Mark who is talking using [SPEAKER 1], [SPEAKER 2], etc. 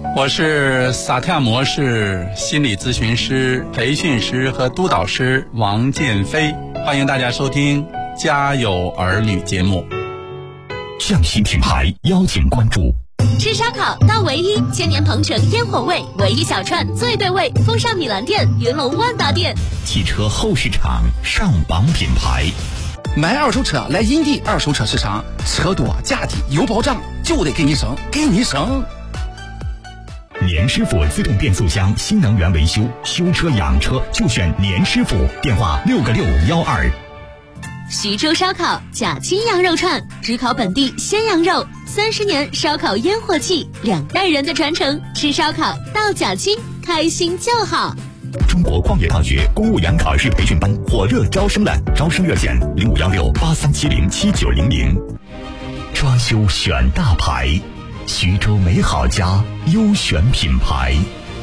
[SPEAKER 1] 我是萨提亚模式心理咨询师、培训师和督导师王建飞，欢迎大家收听《家有儿女》节目。
[SPEAKER 2] 向西品牌邀请关注。
[SPEAKER 3] 吃烧烤到唯一，千年鹏城烟火味，唯一小串最对味，风尚米兰店、云龙万达店。
[SPEAKER 2] 汽车后市场上榜品牌。
[SPEAKER 4] 买二手车来银地二手车市场，车多价低有保障，就得给你省，给你省。
[SPEAKER 2] 年师傅自动变速箱新能源维修，修车养车就选年师傅，电话6个612。
[SPEAKER 3] 徐州烧烤假青羊肉串，只烤本地鲜羊肉，30年烧烤烟火气，2代人的传承。吃烧烤到假青，开心就好。
[SPEAKER 2] 中国矿业大学公务员考试培训班火热招生了，招生热线051683707900。装修选大牌，徐州美好家优选品牌。